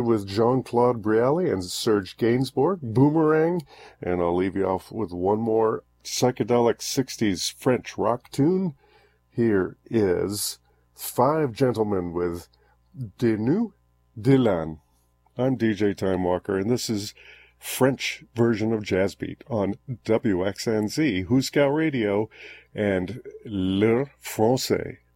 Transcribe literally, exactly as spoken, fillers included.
with Jean-Claude Brialy and Serge Gainsbourg, Boomerang, and I'll leave you off with one more psychedelic sixties French rock tune. Here is Five Gentlemen with De Nu De Lan. I'm D J Time Walker, and this is French version of Jazz Beat on W X N Z, Huskow Radio, and Le Francais.